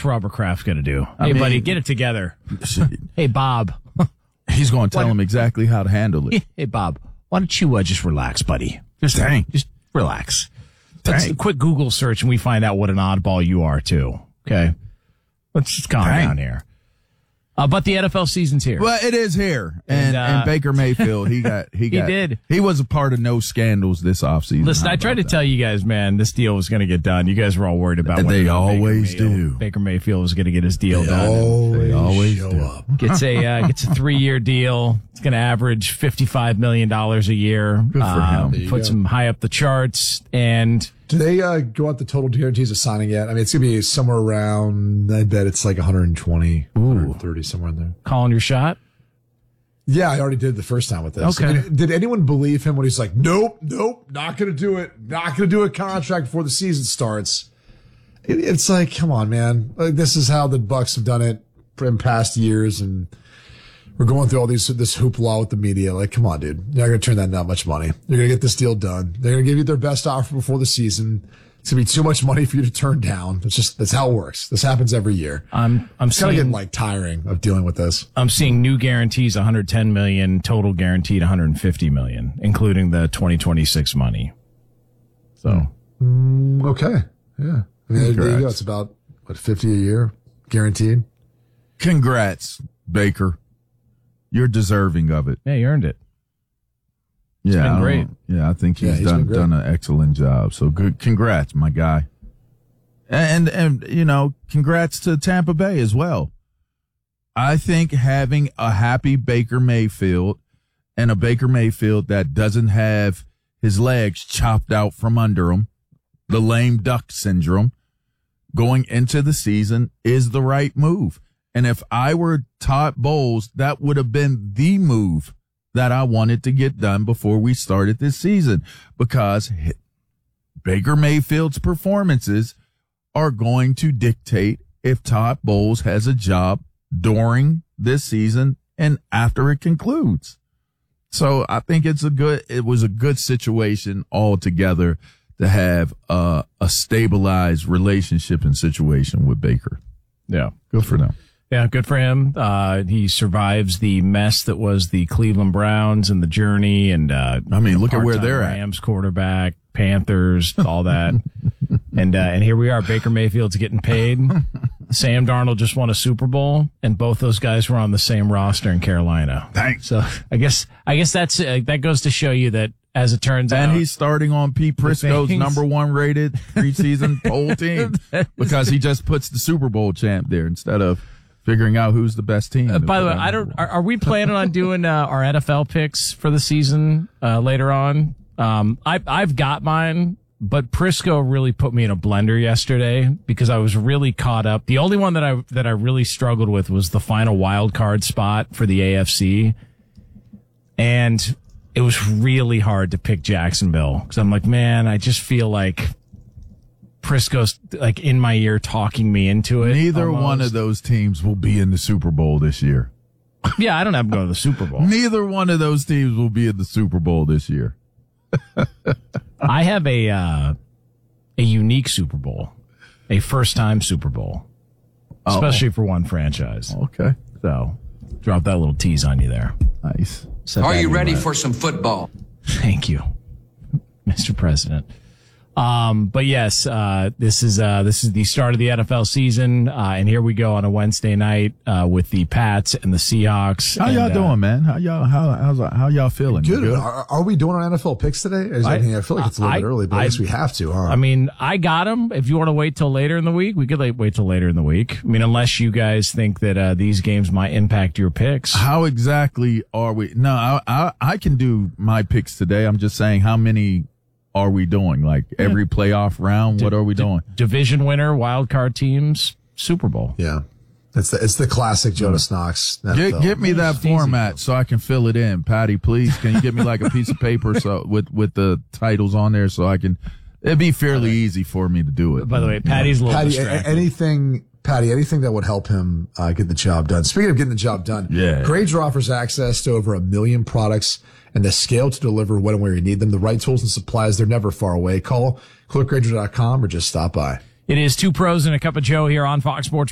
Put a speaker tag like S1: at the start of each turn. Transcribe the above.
S1: What's Robert Kraft going to do? Hey, buddy, get it together. Hey, Bob.
S2: He's going to tell him exactly how to handle it.
S1: Hey, Bob, why don't you just relax, buddy? Just relax. Let's a quick Google search and we find out what an oddball you are, too. Okay? Let's just calm down here. But the NFL season's here.
S2: Well, it is here. And Baker Mayfield, he did. He was a part of no scandals this offseason.
S1: Listen, I tried to tell you guys, man, this deal was going to get done. You guys were all worried about
S2: They always do.
S1: Baker Mayfield was going to get his deal done.
S2: They always show up.
S1: Gets a 3-year deal. It's going to average $55 million a year.
S2: Good for him.
S1: Puts him high up the charts. And
S3: do they go out the total guarantees of signing yet? I mean, it's going to be somewhere around, I bet it's like 120, 130, somewhere in there.
S1: Calling your shot?
S3: Yeah, I already did the first time with this.
S1: Okay.
S3: I mean, did anyone believe him when he's like, nope, not going to do it. Not going to do a contract before the season starts. It's like, come on, man. Like, this is how the Bucs have done it in past years, and we're going through all this hoopla with the media. Like, come on, dude. You're not going to turn down that much money. You're going to get this deal done. They're going to give you their best offer before the season. It's going to be too much money for you to turn down. That's how it works. This happens every year.
S1: I'm
S3: kind of getting like tiring of dealing with this.
S1: I'm seeing new guarantees, $110 million, total guaranteed $150 million, including the 2026 money. So.
S3: Okay. Yeah. I mean, there you go. It's about, $50 a year guaranteed?
S2: Congrats, Baker. You're deserving of it.
S1: Yeah, you earned it. It's
S2: been
S1: great.
S2: Yeah, I think he's done an excellent job. So good. Congrats, my guy. And congrats to Tampa Bay as well. I think having a happy Baker Mayfield and a Baker Mayfield that doesn't have his legs chopped out from under him, the lame duck syndrome, going into the season is the right move. And if I were Todd Bowles, that would have been the move that I wanted to get done before we started this season, because Baker Mayfield's performances are going to dictate if Todd Bowles has a job during this season and after it concludes. So I think it was a good situation altogether to have a stabilized relationship and situation with Baker.
S1: Yeah.
S2: Good for them.
S1: Yeah, good for him. He survives the mess that was the Cleveland Browns and the journey, and
S2: look at where they're at.
S1: Rams quarterback, Panthers, all that, and here we are. Baker Mayfield's getting paid. Sam Darnold just won a Super Bowl, and both those guys were on the same roster in Carolina.
S2: Thanks.
S1: So I guess that's that goes to show you that, as it turns out,
S2: and he's starting on Pete Prisco's number 1 rated preseason poll team because he just puts the Super Bowl champ there instead of figuring out who's the best team.
S1: By the way, are we planning on doing our NFL picks for the season later on? I've got mine, but Prisco really put me in a blender yesterday because I was really caught up. The only one that I really struggled with was the final wild card spot for the AFC, and it was really hard to pick Jacksonville because I'm like, man, I just feel like Prisco's like in my ear talking me into it.
S2: Neither one of those teams will be in the Super Bowl this year.
S1: Yeah, I don't have to go to the Super Bowl.
S2: Neither one of those teams will be in the Super Bowl this year.
S1: I have a unique Super Bowl, a first-time Super Bowl, especially for one franchise.
S2: Okay.
S1: So, drop that little tease on you there.
S2: Nice.
S4: Are you ready for some football?
S1: Thank you, Mr. President. But yes, this is the start of the NFL season. And here we go on a Wednesday night, with the Pats and the Seahawks.
S2: How y'all doing, man? How y'all feeling?
S3: Good. Are we doing our NFL picks today? I feel like it's a little bit early, but I guess we have to, huh?
S1: I mean, I got them. If you want to wait till later in the week, we could wait till later in the week. I mean, unless you guys think that, these games might impact your picks.
S2: How exactly are we? No, I can do my picks today. I'm just saying, how many are we doing? Like every playoff round? What are we doing?
S1: Division winner, wild card teams, Super Bowl.
S3: Yeah. It's the classic Jonas Knox.
S2: Get me that format so I can fill it in. Patty, please. Can you give me like a piece of paper with the titles on there so I can, it'd be fairly easy for me to do it.
S1: By the way, Patty's a little distracted.
S3: Anything that would help him get the job done. Speaking of getting the job done, Grainger offers access to over 1 million products and the scale to deliver when and where you need them. The right tools and supplies, they're never far away. Call clickgrainger.com or just stop by.
S1: It is Two Pros and a Cup of Joe here on Fox Sports